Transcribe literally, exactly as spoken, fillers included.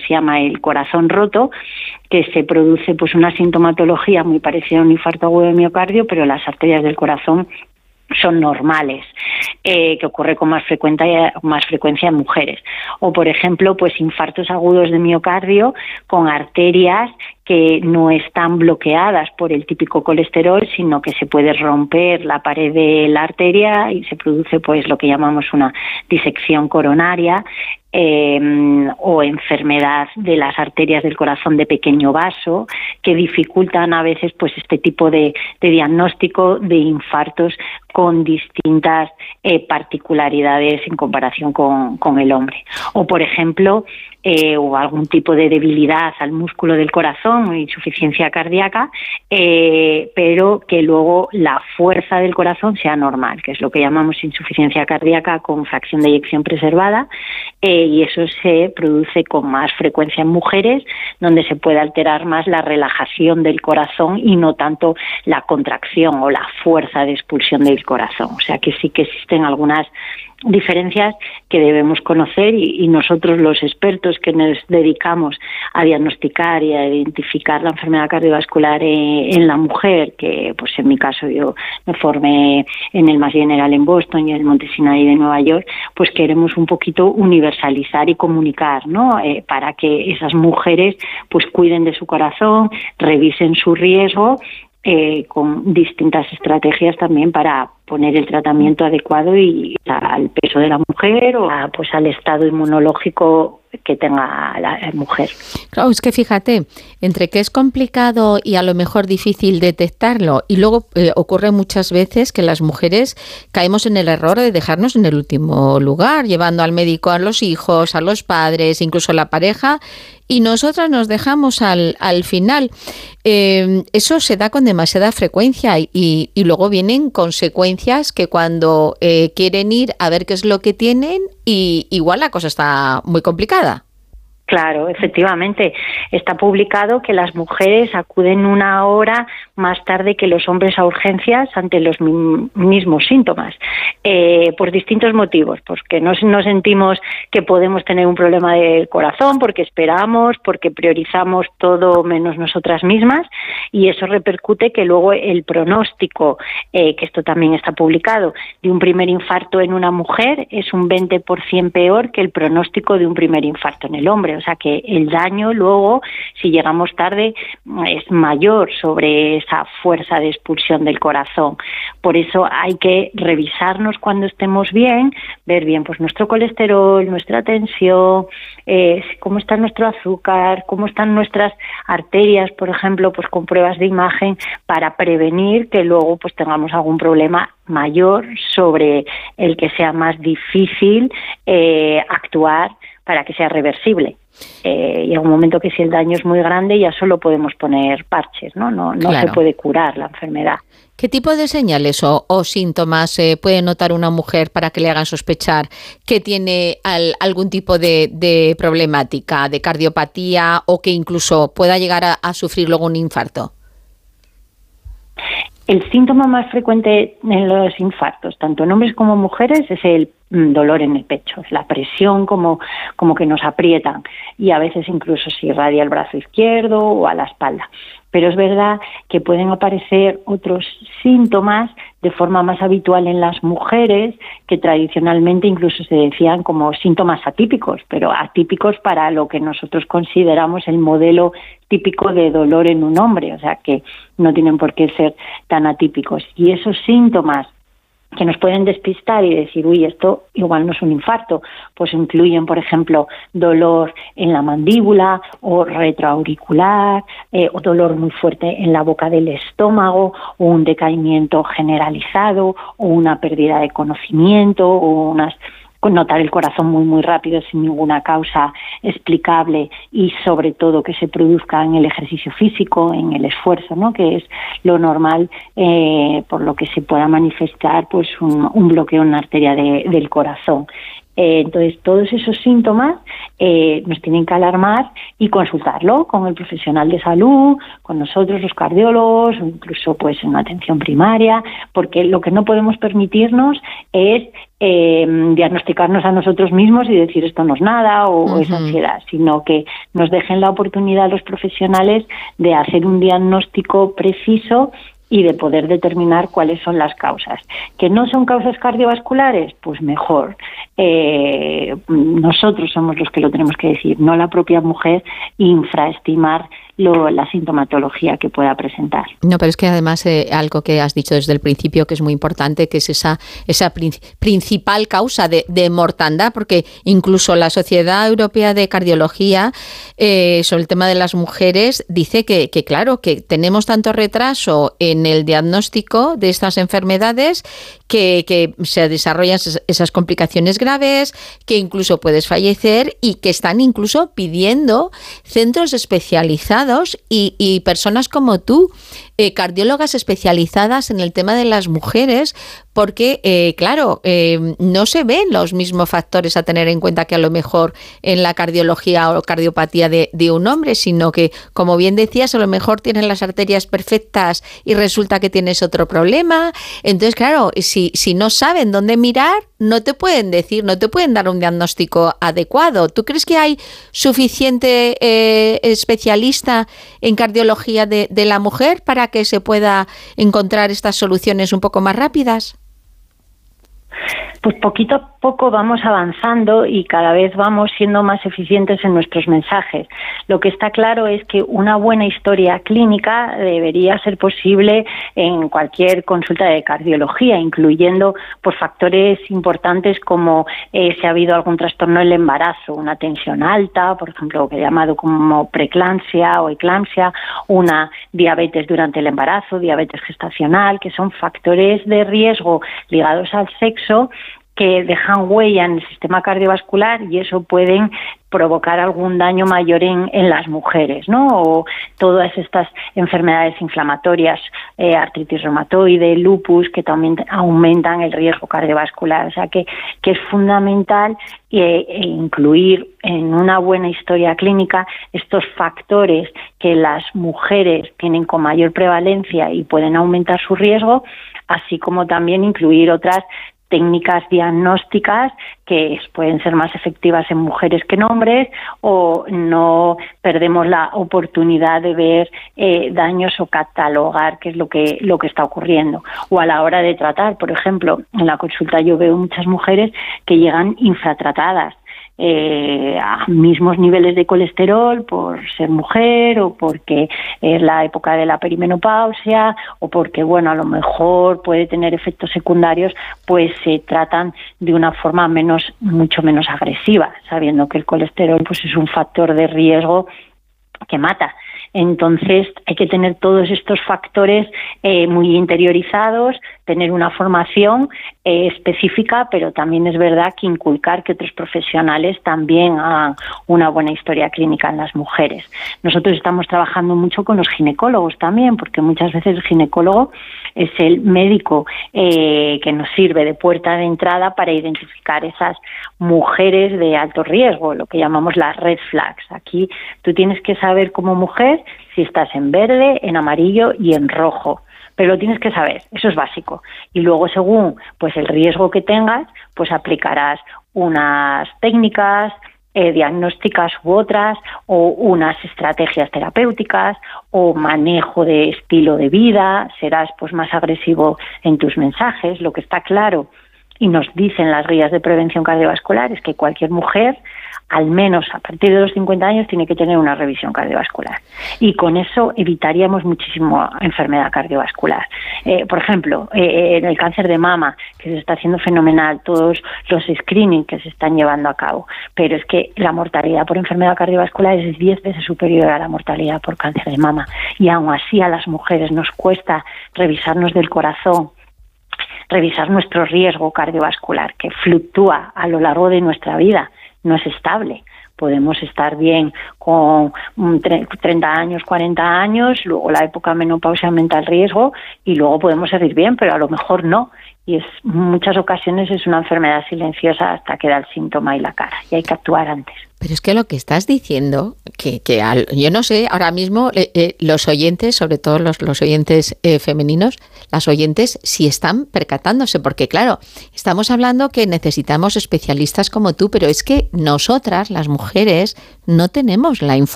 se llama el corazón roto, que se produce pues una sintomatología muy parecida a un infarto agudo de miocardio, pero las arterias del corazón son normales, eh, que ocurre con más frecuencia, más frecuencia en mujeres. O, por ejemplo, pues infartos agudos de miocardio con arterias que no están bloqueadas por el típico colesterol, sino que se puede romper la pared de la arteria y se produce pues lo que llamamos una disección coronaria, eh, o enfermedad de las arterias del corazón de pequeño vaso, que dificultan a veces pues este tipo de, de diagnóstico de infartos con distintas eh, particularidades en comparación con, con el hombre. O, por ejemplo, eh, o algún tipo de debilidad al músculo del corazón, insuficiencia cardíaca, eh, pero que luego la fuerza del corazón sea normal, que es lo que llamamos insuficiencia cardíaca con fracción de eyección preservada, eh, y eso se produce con más frecuencia en mujeres, donde se puede alterar más la relajación del corazón y no tanto la contracción o la fuerza de expulsión del corazón. O sea que sí que existen algunas diferencias que debemos conocer y, y nosotros los expertos que nos dedicamos a diagnosticar y a identificar la enfermedad cardiovascular en, en la mujer, que pues en mi caso yo me formé en el Mass General en Boston y en el Monte Sinai de Nueva York, pues queremos un poquito universalizar y comunicar, ¿no? Eh, para que esas mujeres pues cuiden de su corazón, revisen su riesgo, Eh, con distintas estrategias también para poner el tratamiento adecuado y al peso de la mujer o a, pues al estado inmunológico que tenga la mujer. Claro, es que fíjate, entre que es complicado y a lo mejor difícil detectarlo, y luego eh, ocurre muchas veces que las mujeres caemos en el error de dejarnos en el último lugar, llevando al médico a los hijos, a los padres, incluso a la pareja, y nosotras nos dejamos al, al final. Eh, eso se da con demasiada frecuencia y, y, y luego vienen consecuencias que cuando eh, quieren ir a ver qué es lo que tienen, y igual la cosa está muy complicada. Claro, efectivamente. Está publicado que las mujeres acuden una hora más tarde que los hombres a urgencias ante los mi- mismos síntomas, eh, por distintos motivos, porque no, no sentimos que podemos tener un problema del corazón, porque esperamos, porque priorizamos todo menos nosotras mismas, y eso repercute que luego el pronóstico, eh, que esto también está publicado, de un primer infarto en una mujer es un veinte por ciento peor que el pronóstico de un primer infarto en el hombre. O sea que el daño luego, si llegamos tarde, es mayor sobre esa fuerza de expulsión del corazón. Por eso hay que revisarnos cuando estemos bien, ver bien pues nuestro colesterol, nuestra tensión, eh, cómo está nuestro azúcar, cómo están nuestras arterias, por ejemplo, pues con pruebas de imagen, para prevenir que luego pues tengamos algún problema mayor sobre el que sea más difícil eh, actuar para que sea reversible. Eh, llega un momento que si el daño es muy grande ya solo podemos poner parches, ¿no? No, no Claro. se puede curar la enfermedad. ¿Qué tipo de señales o, o síntomas eh, puede notar una mujer para que le hagan sospechar que tiene al, algún tipo de, de problemática, de cardiopatía, o que incluso pueda llegar a, a sufrir luego un infarto? El síntoma más frecuente en los infartos, tanto en hombres como mujeres, es el mm, dolor en el pecho, es la presión como, como que nos aprietan, y a veces incluso se irradia el brazo izquierdo o a la espalda. Pero es verdad que pueden aparecer otros síntomas de forma más habitual en las mujeres, que tradicionalmente incluso se decían como síntomas atípicos, pero atípicos para lo que nosotros consideramos el modelo típico de dolor en un hombre, o sea que no tienen por qué ser tan atípicos. Y esos síntomas que nos pueden despistar y decir, uy, esto igual no es un infarto, pues incluyen, por ejemplo, dolor en la mandíbula o retroauricular, eh, o dolor muy fuerte en la boca del estómago, o un decaimiento generalizado, o una pérdida de conocimiento, o unas con notar el corazón muy muy rápido sin ninguna causa explicable, y sobre todo que se produzca en el ejercicio físico, en el esfuerzo, ¿no? Que es lo normal, eh, por lo que se pueda manifestar pues un, un bloqueo en la arteria de, del corazón. Eh, entonces, todos esos síntomas eh, nos tienen que alarmar y consultarlo con el profesional de salud, con nosotros los cardiólogos, o incluso pues en una atención primaria, porque lo que no podemos permitirnos es eh, diagnosticarnos a nosotros mismos y decir esto no es nada o, uh-huh. o es ansiedad, sino que nos dejen la oportunidad a los profesionales de hacer un diagnóstico preciso y de poder determinar cuáles son las causas. ¿Que no son causas cardiovasculares? Pues mejor. Eh, nosotros somos los que lo tenemos que decir, no la propia mujer infraestimar lo, la sintomatología que pueda presentar. No, pero es que además eh, algo que has dicho desde el principio que es muy importante, que es esa esa prin- principal causa de, de mortandad, porque incluso la Sociedad Europea de Cardiología eh, sobre el tema de las mujeres dice que, que claro, que tenemos tanto retraso en el diagnóstico de estas enfermedades que, que se desarrollan esas complicaciones graves, que incluso puedes fallecer y que están incluso pidiendo centros especializados y, y personas como tú, eh, cardiólogas especializadas en el tema de las mujeres, porque, eh, claro, eh, no se ven los mismos factores a tener en cuenta que a lo mejor en la cardiología o cardiopatía de, de un hombre, sino que, como bien decías, a lo mejor tienes las arterias perfectas y resulta que tienes otro problema. Entonces, claro, si, si no saben dónde mirar, no te pueden decir, no te pueden dar un diagnóstico adecuado. ¿Tú crees que hay suficiente eh, especialista en cardiología de, de la mujer para que se pueda encontrar estas soluciones un poco más rápidas? Pues poquito a poco vamos avanzando y cada vez vamos siendo más eficientes en nuestros mensajes. Lo que está claro es que una buena historia clínica debería ser posible en cualquier consulta de cardiología, incluyendo pues, factores importantes como eh, si ha habido algún trastorno en el embarazo, una tensión alta, por ejemplo, que he llamado como preeclampsia o eclampsia, una diabetes durante el embarazo, diabetes gestacional, que son factores de riesgo ligados al sexo que dejan huella en el sistema cardiovascular y eso pueden provocar algún daño mayor en, en las mujeres, ¿no? O todas estas enfermedades inflamatorias, eh, artritis reumatoide, lupus, que también aumentan el riesgo cardiovascular. O sea, que, que es fundamental eh, incluir en una buena historia clínica estos factores que las mujeres tienen con mayor prevalencia y pueden aumentar su riesgo, así como también incluir otras técnicas diagnósticas que pueden ser más efectivas en mujeres que en hombres, o no perdemos la oportunidad de ver eh, daños o catalogar qué es lo que lo que está ocurriendo. O a la hora de tratar, por ejemplo, en la consulta yo veo muchas mujeres que llegan infratratadas, Eh, a mismos niveles de colesterol por ser mujer o porque es la época de la perimenopausia o porque, bueno, a lo mejor puede tener efectos secundarios, pues se tratan de una forma menos, mucho menos agresiva, sabiendo que el colesterol pues es un factor de riesgo que mata. Entonces hay que tener todos estos factores eh, muy interiorizados, tener una formación eh, específica, pero también es verdad que inculcar que otros profesionales también hagan una buena historia clínica en las mujeres. Nosotros estamos trabajando mucho con los ginecólogos también, porque muchas veces el ginecólogo es el médico eh, que nos sirve de puerta de entrada para identificar esas mujeres de alto riesgo, lo que llamamos las red flags. Aquí tú tienes que saber como mujer si estás en verde, en amarillo y en rojo, pero lo tienes que saber, eso es básico. Y luego, según pues el riesgo que tengas, pues aplicarás unas técnicas eh, diagnósticas u otras, o unas estrategias terapéuticas, o manejo de estilo de vida, serás pues más agresivo en tus mensajes. Lo que está claro y nos dicen las guías de prevención cardiovascular es que cualquier mujer, al menos a partir de los cincuenta años, tiene que tener una revisión cardiovascular. Y con eso evitaríamos muchísimo enfermedad cardiovascular. Eh, por ejemplo, eh, en el cáncer de mama, que se está haciendo fenomenal, todos los screenings que se están llevando a cabo, pero es que la mortalidad por enfermedad cardiovascular es diez veces superior a la mortalidad por cáncer de mama. Y aún así a las mujeres nos cuesta revisarnos del corazón, revisar nuestro riesgo cardiovascular, que fluctúa a lo largo de nuestra vida, no es estable. Podemos estar bien con treinta años, cuarenta años, luego la época menopausia aumenta el riesgo y luego podemos seguir bien, pero a lo mejor no. y es muchas ocasiones es una enfermedad silenciosa hasta que da el síntoma y la cara, y hay que actuar antes. Pero es que lo que estás diciendo, que, que al, yo no sé, ahora mismo eh, eh, los oyentes, sobre todo los, los oyentes eh, femeninos, las oyentes sí están percatándose, porque claro, estamos hablando que necesitamos especialistas como tú, pero es que nosotras, las mujeres, no tenemos la información